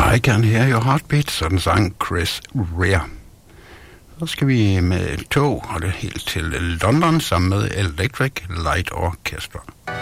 I Can Hear Your Heartbeat, sådan sang Chris Rea. Så skal vi med et tog, og det helt til London, sammen med Electric Light Orchestra.